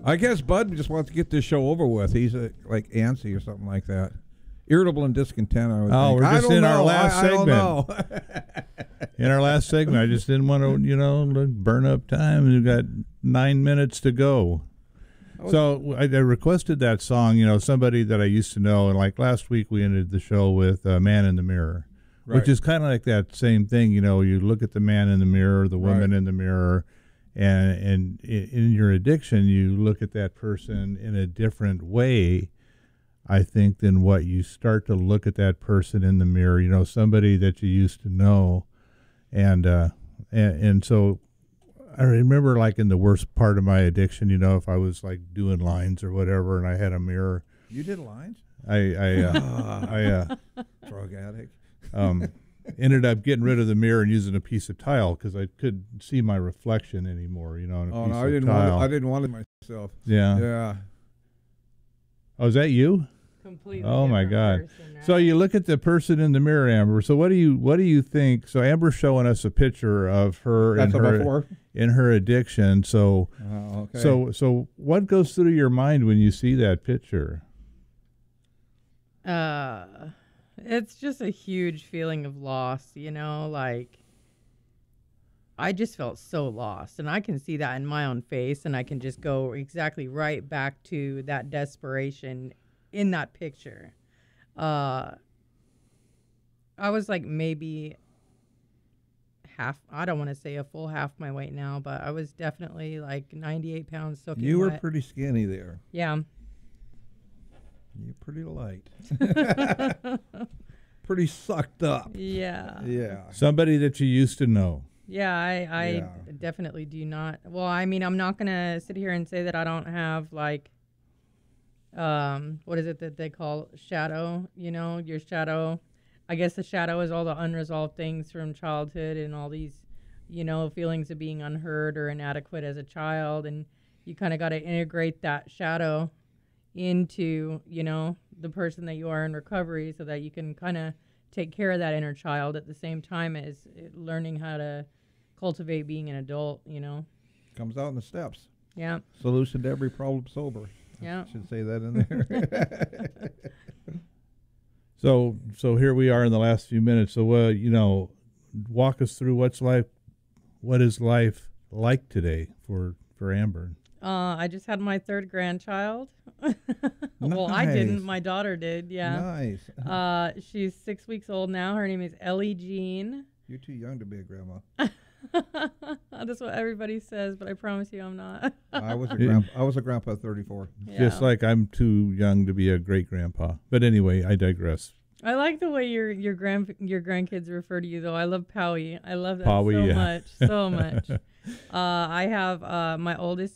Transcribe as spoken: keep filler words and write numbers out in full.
I guess Bud just wants to get this show over with. He's a, like antsy or something like that. Irritable and discontent. I would oh, think. we're I just don't in our know. last I, segment. I don't know. In our last segment, I just didn't want to, you know, burn up time. We've got nine minutes to go. So I, I requested that song, you know, somebody that I used to know, and like last week we ended the show with uh, Man in the Mirror, right. Which is kind of like that same thing, you know, you look at the man in the mirror, the woman right. in the mirror, and and in your addiction, you look at that person in a different way, I think, than what you start to look at that person in the mirror, you know, somebody that you used to know, and uh, and, and so I remember, like, in the worst part of my addiction, you know, if I was, like, doing lines or whatever, and I had a mirror. You did lines? I, I, uh, I, uh, drug addict. Um, ended up getting rid of the mirror and using a piece of tile because I couldn't see my reflection anymore, you know, on a oh, piece no, of I didn't tile. Want it, I didn't want it myself. Yeah. Yeah. Oh, is that you? Completely. Oh my God! Person, right? So you look at the person in the mirror, Amber. So what do you what do you think? So Amber's showing us a picture of her That's in her before? in her addiction. So oh, okay. so so what goes through your mind when you see that picture? Uh, it's just a huge feeling of loss. You know, like I just felt so lost, and I can see that in my own face, and I can just go exactly right back to that desperation in that picture. Uh, I was like maybe half, I don't want to say a full half my weight now, but I was definitely like ninety-eight pounds soaking You were wet. pretty skinny there. Yeah. You're pretty light. Pretty sucked up. Yeah. Yeah. Somebody that you used to know. Yeah, I, I Yeah. definitely do not. Well, I mean, I'm not going to sit here and say that I don't have like, um, what is it that they call shadow, you know, your shadow. I guess the shadow is all the unresolved things from childhood and all these, you know, feelings of being unheard or inadequate as a child. And you kind of got to integrate that shadow into, you know, the person that you are in recovery so that you can kind of take care of that inner child at the same time as learning how to cultivate being an adult, you know. Comes out in the steps. Yeah. Solution to every problem sober. Yeah. I should say that in there. So so here we are in the last few minutes. So uh, you know, walk us through what's life, what is life like today for for Amber? Uh, I just had my third grandchild. Well, I didn't. My daughter did. Yeah. Nice. Uh, she's six weeks old now. Her name is Ellie Jean. You're too young to be a grandma. That's what everybody says, but I promise you, I'm not. I was a grandpa. I was a grandpa at thirty-four. Yeah. Just like I'm too young to be a great grandpa. But anyway, I digress. I like the way your your grand your grandkids refer to you, though. I love Powie. I love that Powie, so yeah. much, so much. Uh, I have uh, my oldest